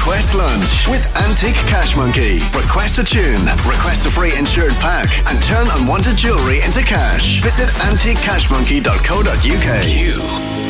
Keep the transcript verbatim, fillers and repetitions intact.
Request lunch with Antique Cash Monkey. Request a tune, request a free insured pack, and turn unwanted jewellery into cash. Visit antique cash monkey dot co dot uk.